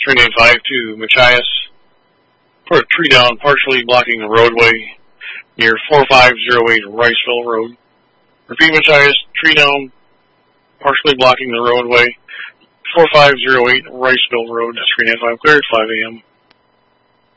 395 to Machias. Put a tree down partially blocking the roadway near 4508 Riceville Road. Repeat, Machias, tree down partially blocking the roadway 4508 Riceville Road. 395 clear at 5 a.m.